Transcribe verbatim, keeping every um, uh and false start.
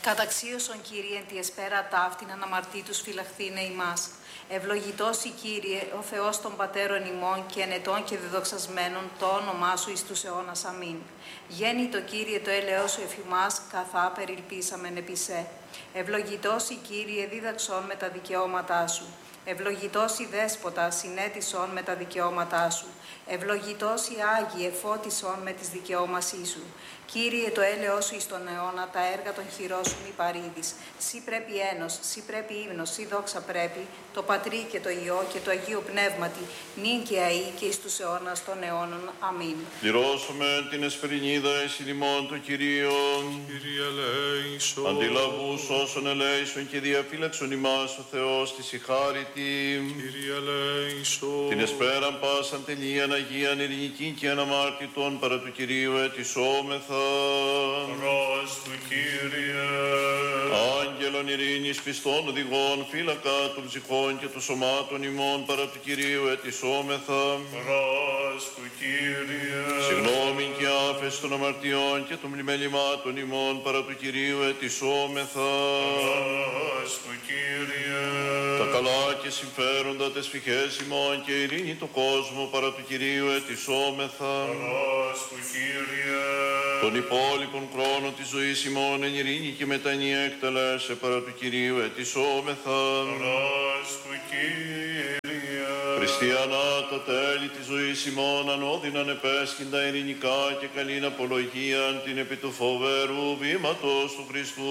Καταξίωσον, Κύριε, εν τη εσπέρα ταύτην αναμαρτήτους φυλαχθήνε ημάς. Ευλογητός η Κύριε, ο Θεός των Πατέρων ημών και ενετών και δεδοξασμένων το όνομά Σου εις τους αιώνας. Αμήν. Γέννητο, Κύριε, το έλεος Σου εφημάς, καθά περιλπίσαμεν επί σε. Ευλογητός η Κύριε, δίδαξον με τα δικαιώματά Σου. Ευλογητός η Δέσποτα, συνέτησον με τα δικαιώματά Σου. Ευλογητός η Άγιε, φώτισον με τις δικαιώμασή Σου. Κύριε, το έλεος Σου εις τον αιώνα, τα έργα των χειρών Σου μη παρήδεις. Σύ πρέπει ένος, Σύ πρέπει ύμνος, Σύ δόξα πρέπει, το Πατρί και το Υιό και το Αγίο Πνεύματι, νυν και αεί και εις τους αιώνας των αιώνων. Αμήν. Πληρώσουμε την εσπερινίδα εις ημών το Κυρίον. Κύριε ελέησον. Αντιλαβούς όσων ελέησον και διαφύλαξον ημάς ο Θεός της η χάριτη. Κύριε ελέησον. Την εσπέραν πάσαν τελείαν Αγίαν ειρηνική και αναμάρτητον παρά του Κυρίου ετισόμεθα. Χαράς του Κύριε. Άγγελον ειρήνης πιστών οδηγών, φύλακα των ψυχών και των σωμάτων ημών παρά του Κυρίου ετισόμεθα. Χαράς του Κύριε. Συγγνώμη και άφεση των αμαρτιών και των μλημελημάτων ημών παρά του Κυρίου ετισόμεθα. Χαράς του Κύριε. Τα καλά και συμφέροντα τες φυχές ημών και ειρήνη το κόσμο παρά του Κυρίου ετισόμεθα. Χαράς του Κύριε. Τον υπόλοιπον χρόνο της ζωής ημών εν ειρήνη και μετανία εκτελέσε παρά του Κυρίου ετισόμεθα. Χαράς του Κύριε. Χριστιανά τα τέλη της ζωής ημών ανώδυναν επέσχυντα ειρηνικά και καλήν απολογίαν την επί του φοβερού βήματος του Χριστού